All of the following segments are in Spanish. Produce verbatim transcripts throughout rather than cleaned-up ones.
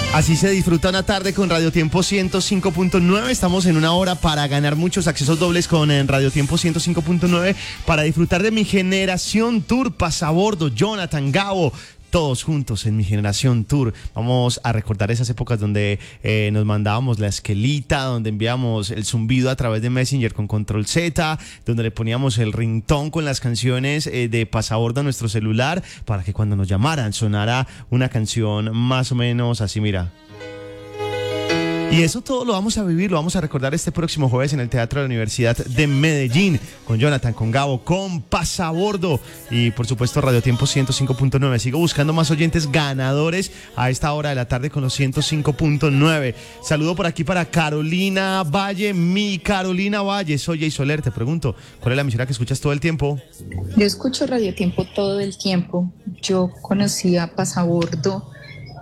Así se disfruta una tarde con Radio Tiempo ciento cinco punto nueve. Estamos en una hora para ganar muchos accesos dobles con en Radio Tiempo ciento cinco punto nueve para disfrutar de Mi Generación Tour, Pasabordo, Jonathan, Gabo. Todos juntos en Mi Generación Tour. Vamos a recordar esas épocas donde eh, nos mandábamos la esquelita, donde enviábamos el zumbido a través de Messenger con Control Z, donde le poníamos el ringtone con las canciones eh, de Pasabordo a nuestro celular para que cuando nos llamaran sonara una canción más o menos así, mira. Y eso todo lo vamos a vivir, lo vamos a recordar este próximo jueves en el Teatro de la Universidad de Medellín, con Jonathan, con Gabo, con Pasabordo y por supuesto Radio Tiempo ciento cinco punto nueve. Sigo buscando más oyentes ganadores a esta hora de la tarde con los ciento cinco punto nueve. Saludo por aquí para Carolina Valle, mi Carolina Valle. Soy Jay Soler, te pregunto, ¿cuál es la emisora que escuchas todo el tiempo? Yo escucho Radio Tiempo todo el tiempo. Yo conocí a Pasabordo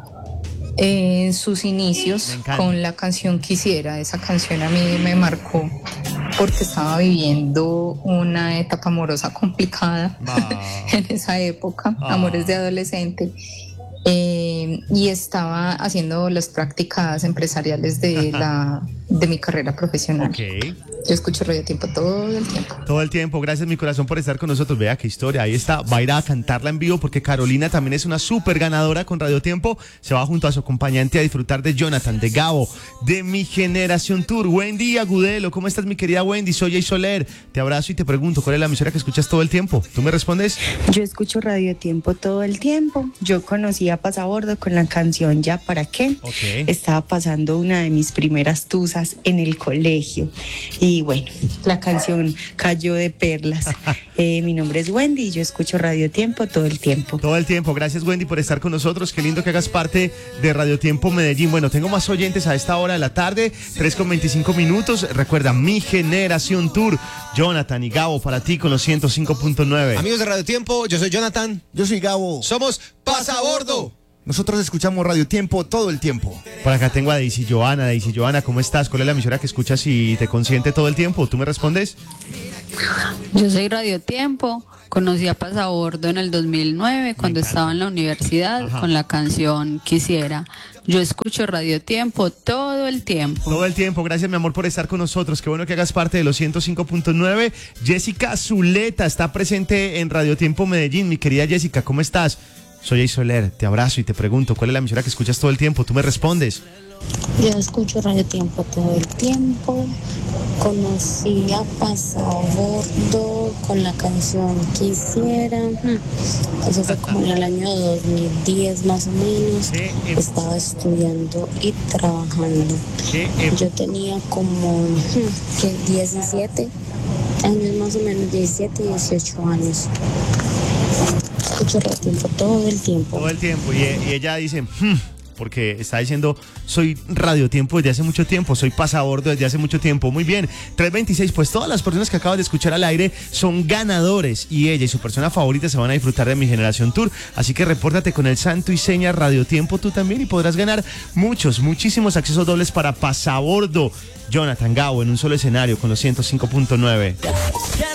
en sus inicios con la canción Quisiera. Esa canción a mí me marcó porque estaba viviendo una etapa amorosa complicada ah. en esa época, ah. amores de adolescente, eh, y estaba haciendo las prácticas empresariales de la de mi carrera profesional. Okay. Yo escucho Radio Tiempo todo el tiempo. Todo el tiempo. Gracias, mi corazón, por estar con nosotros. Vea qué historia. Ahí está. Va a ir a cantarla en vivo porque Carolina también es una súper ganadora con Radio Tiempo. Se va junto a su acompañante a disfrutar de Jonathan, de Gabo, de Mi Generación Tour. Wendy Agudelo, ¿cómo estás, mi querida Wendy? Soy Jay Soler. Te abrazo y te pregunto, ¿cuál es la emisora que escuchas todo el tiempo? ¿Tú me respondes? Yo escucho Radio Tiempo todo el tiempo. Yo conocí a Pasabordo con la canción Ya Para Qué. Okay. Estaba pasando una de mis primeras tusas en el colegio y bueno, la canción cayó de perlas. eh, mi nombre es Wendy y yo escucho Radio Tiempo todo el tiempo. Todo el tiempo. Gracias, Wendy, por estar con nosotros. Qué lindo que hagas parte de Radio Tiempo Medellín. Bueno, tengo más oyentes a esta hora de la tarde, tres con veinticinco minutos. Recuerda, Mi Generación Tour. Jonathan y Gabo para ti con los ciento cinco punto nueve. Amigos de Radio Tiempo, yo soy Jonathan. Yo soy Gabo. Somos Pasabordo. Nosotros escuchamos Radio Tiempo todo el tiempo. Por acá tengo a Daisy Joana. Daisy Joana, ¿cómo estás? ¿Cuál es la emisora que escuchas y te consiente todo el tiempo? ¿Tú me respondes? Yo soy Radio Tiempo. Conocí a Pasabordo en el dos mil nueve cuando estaba en la universidad. Ajá. Con la canción Quisiera. Yo escucho Radio Tiempo todo el tiempo. Todo el tiempo. Gracias, mi amor, por estar con nosotros. Qué bueno que hagas parte de los ciento cinco punto nueve. Jessica Zuleta está presente en Radio Tiempo Medellín. Mi querida Jessica, ¿cómo estás? Soy Jay Soler, te abrazo y te pregunto, ¿cuál es la emisora que escuchas todo el tiempo? ¿Tú me respondes? Yo escucho Radio Tiempo todo el tiempo. Conocí a Pasabordo con la canción Quisiera. Eso fue como en el año dos mil diez más o menos. Estaba estudiando y trabajando. Yo tenía como ¿qué? diecisiete años más o menos, diecisiete, dieciocho años. Escucho Radio Tiempo todo el tiempo. Todo el tiempo. Y, y ella dice, hmm, porque está diciendo, soy Radio Tiempo desde hace mucho tiempo, soy Pasabordo desde hace mucho tiempo. Muy bien, tres veintiséis, pues todas las personas que acabas de escuchar al aire son ganadores y ella y su persona favorita se van a disfrutar de Mi Generación Tour. Así que repórtate con el santo y seña Radio Tiempo tú también y podrás ganar muchos, muchísimos accesos dobles para Pasabordo. Jonathan, Gabo en un solo escenario con los ciento cinco punto nueve.